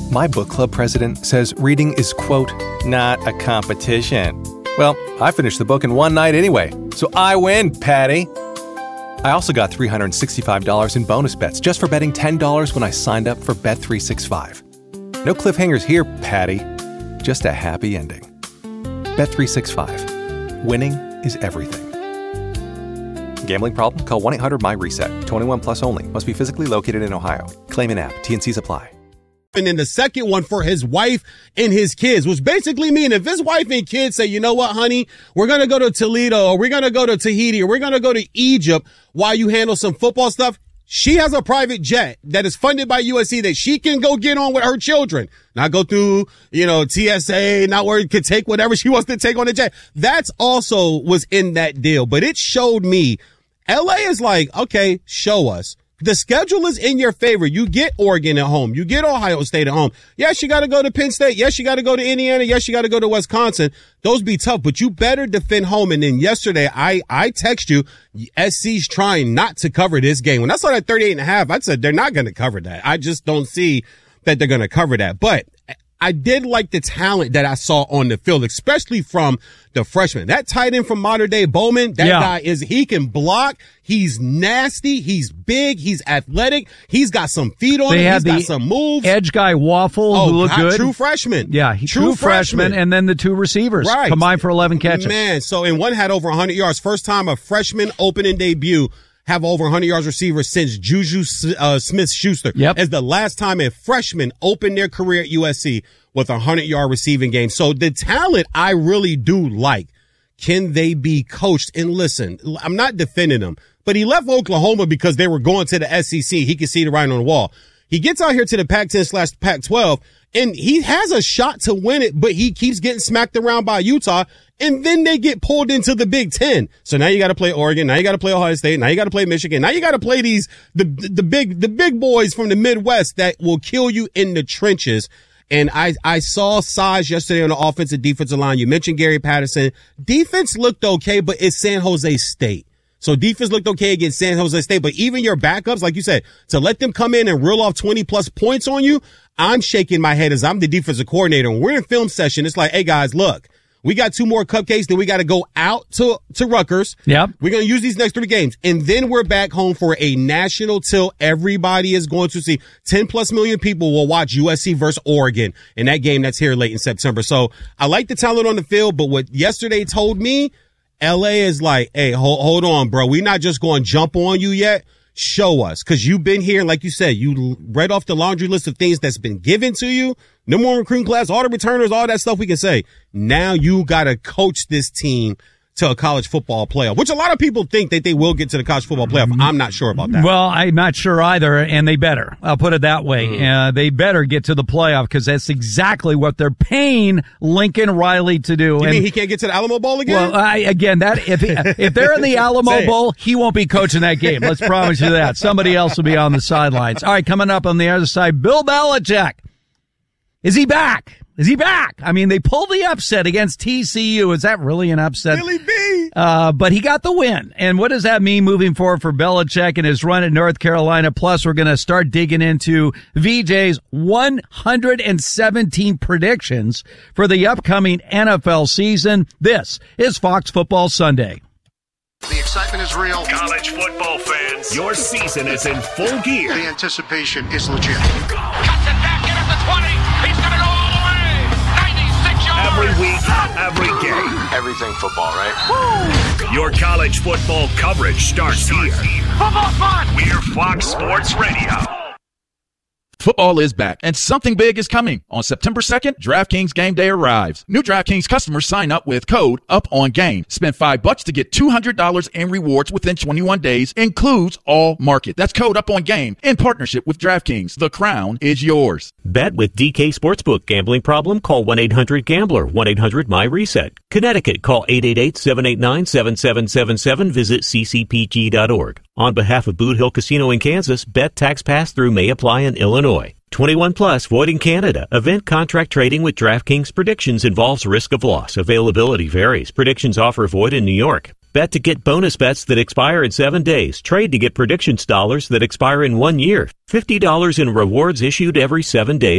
My book club president says reading is, quote, not a competition. Well, I finished the book in one night anyway, so I win, Patty. I also got $365 in bonus bets just for betting $10 when I signed up for Bet365. No cliffhangers here, Patty. Just a happy ending. Bet365. Winning is everything. Gambling problem? Call 1-800-MY-RESET. 21 plus only. Must be physically located in Ohio. Claim in app. T&Cs apply. And then the second one for his wife and his kids, which basically mean if his wife and kids say, you know what, honey, we're going to go to Toledo, or we're going to go to Tahiti, or we're going to go to Egypt while you handle some football stuff, she has a private jet that is funded by USC that she can go get on with her children. Not go through, TSA, not where it could take whatever she wants to take on the jet. That's also was in that deal. But it showed me LA is like, okay, show us. The schedule is in your favor. You get Oregon at home. You get Ohio State at home. Yes, you got to go to Penn State. Yes, you got to go to Indiana. Yes, you got to go to Wisconsin. Those be tough, but you better defend home. And then yesterday, I text you, SC's trying not to cover this game. When I saw that 38.5, I said they're not going to cover that. I just don't see that they're going to cover that. But I did like the talent that I saw on the field, especially from the freshman. That tight end from Mater Dei Bowman, guy he can block. He's nasty. He's big. He's athletic. He's got some feet on him. He's got some moves. Edge guy Waffle, who looked good. True freshman. Yeah, true freshman. And then the two receivers combined for 11 catches. Man, and one had over 100 yards. First time a freshman opening debut have over 100 yards receiver since Juju Smith-Schuster. Yep. As the last time a freshman opened their career at USC with a 100-yard receiving game. So the talent I really do like. Can they be coached? And listen, I'm not defending them, but he left Oklahoma because they were going to the SEC. He could see the writing on the wall. He gets out here to the Pac-10/Pac-12, and he has a shot to win it, but he keeps getting smacked around by Utah. And then they get pulled into the Big Ten. So now you got to play Oregon. Now you got to play Ohio State. Now you got to play Michigan. Now you got to play the big boys from the Midwest that will kill you in the trenches. And I saw size yesterday on the offensive defensive line. You mentioned Gary Patterson. Defense looked okay, but it's San Jose State. So defense looked okay against San Jose State, but even your backups, like you said, to let them come in and reel off 20 plus points on you, I'm shaking my head as I'm the defensive coordinator. When we're in film session, it's like, hey guys, look. We got 2 more cupcakes, then we got to go out to Rutgers. Yep. We're going to use these next 3 games. And then we're back home for a national tilt. Everybody is going to see 10 plus million people will watch USC versus Oregon in that game that's here late in September. So I like the talent on the field, but what yesterday told me, LA is like, hey, hold on, bro. We're not just going to jump on you yet. Show us. Cause you've been here. And like you said, you read off the laundry list of things that's been given to you. Number 1 recruiting class, all the returners, all that stuff we can say. Now you got to coach this team to a college football playoff, which a lot of people think that they will get to the college football playoff. I'm not sure about that. Well, I'm not sure either, and they better. I'll put it that way. They better get to the playoff because that's exactly what they're paying Lincoln Riley to do. You mean he can't get to the Alamo Bowl again? Well, if they're in the Alamo Bowl, he won't be coaching that game. Let's promise you that. Somebody else will be on the sidelines. All right, coming up on the other side, Bill Belichick. Is he back? Is he back? I mean, they pulled the upset against TCU. Is that really an upset? Really be. But he got the win. And what does that mean moving forward for Belichick and his run at North Carolina? Plus, we're going to start digging into VJ's 117 predictions for the upcoming NFL season. This is Fox Football Sunday. The excitement is real. College football fans, your season is in full gear. The anticipation is legit. Cuts it back in at the 20. He's going to go all the way. 96 yards. Every week, every game. Everything football, right? Woo. Your college football coverage starts here. Football's fun. We're Fox Sports Radio. Football is back, and something big is coming. On September 2nd, DraftKings Game Day arrives. New DraftKings customers sign up with code UPONGAME. Spend $5 to get $200 in rewards within 21 days. Includes all market. That's code UPONGAME in partnership with DraftKings. The crown is yours. Bet with DK Sportsbook. Gambling problem? Call 1-800-GAMBLER. 1-800-MY-RESET. Connecticut, call 888-789-7777. Visit ccpg.org. On behalf of Boot Hill Casino in Kansas, bet tax pass-through may apply in Illinois. 21 plus, void in Canada. Event contract trading with DraftKings predictions involves risk of loss. Availability varies. Predictions offer void in New York. Bet to get bonus bets that expire in 7 days. Trade to get predictions dollars that expire in 1 year. $50 in rewards issued every 7 days.